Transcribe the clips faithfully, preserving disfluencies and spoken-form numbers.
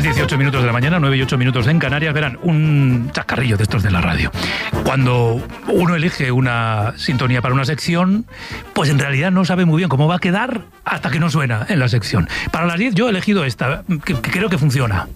dieciocho minutos de la mañana, nueve y ocho minutos en Canarias. Verán, un chascarrillo de estos de la radio. Cuando uno elige una sintonía para una sección, pues en realidad no sabe muy bien cómo va a quedar hasta que no suena en la sección. Para las diez yo he elegido esta, que, que creo que funciona.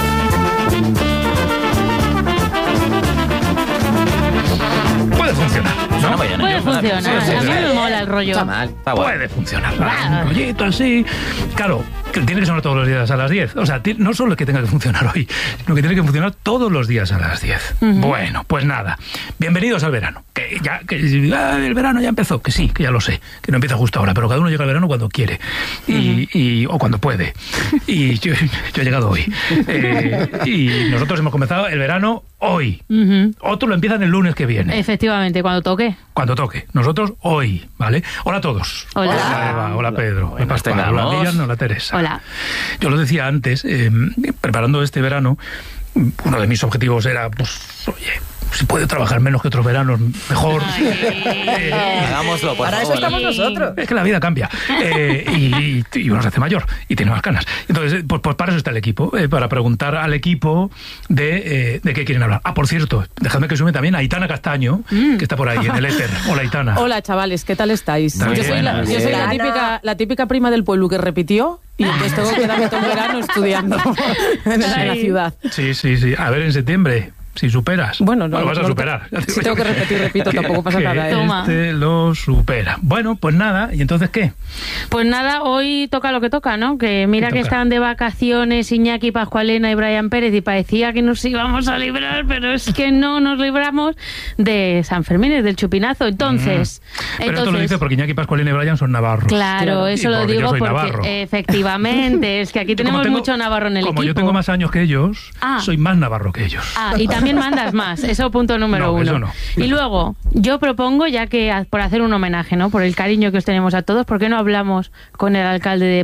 Puede funcionar, ¿no? Puede Puede funcionar, Sí, sí, a mí sí. me mola el rollo. Está mal, está bueno. Puede funcionar. Claro. Un rollito así. Claro, que tiene que sonar todos los días a las diez. O sea, ti- no solo es que tenga que funcionar hoy, sino que tiene que funcionar todos los días a las diez. Ujú. Bueno, pues nada. Bienvenidos al verano. Que ya, que ah, el verano ya empezó. Que sí, que ya lo sé. Que no empieza justo ahora, pero cada uno llega al verano cuando quiere. Y, y- o cuando puede. Y yo, yo he llegado hoy. Eh, y nosotros hemos comenzado el verano hoy. Ujú. Otros lo empiezan el lunes que viene. Efectivamente, cuando toque. Cuando toque. Nosotros hoy, ¿vale? Hola a todos. Hola. Hola Eva, hola Pedro. Hola Pascual, hola tengamos. Miriam, hola Teresa. Hola. Yo lo decía antes, eh, preparando este verano, uno de mis objetivos era, pues, oye, si puede trabajar menos que otros veranos, mejor. Eh, Hagámoslo, por Para eso favor. estamos nosotros. es que la vida cambia. Eh, y, y uno se hace mayor y tiene más canas. Entonces, eh, pues, pues para eso está el equipo, eh, para preguntar al equipo de, eh, de qué quieren hablar. Ah, por cierto, dejadme que sume también a Aitana Castaño, Mm. que está por ahí en el éter. Hola, Aitana. Hola, chavales, ¿qué tal estáis? Está Yo bien, soy, la, yo soy la, bien. típica, la típica prima del pueblo que repitió y entonces tengo que darme todo el verano estudiando en la Ay. ciudad. Sí, sí, sí. A ver, en septiembre, si superas. Bueno, no, lo vas a no- superar. Ya te si digo tengo que yo repetir, repito, tampoco pasa que nada, ¿eh? Toma. Este lo supera. Bueno, pues nada. ¿Y entonces qué? Pues nada, hoy toca lo que toca, ¿no? Que mira ¿Qué que toca? están de vacaciones Iñaki, Pascualena y Brian Pérez y parecía que nos íbamos a librar, pero es que no nos libramos de San Fermín, del chupinazo. Entonces, Pero esto lo entonces dice porque Iñaki, Pascualina y Brian son navarros. claro, Claro. eso Y lo porque yo digo soy porque navarro. efectivamente, es que aquí Yo como tenemos tengo- mucho navarro en el como equipo. yo tengo más años que ellos, Ah. soy más navarro que ellos. Ah, y también mandas más, eso punto número No, uno. eso no. Y luego, yo propongo, ya que a- por hacer un homenaje, ¿no? Por el cariño que os tenemos a todos, ¿por qué no hablamos con el alcalde de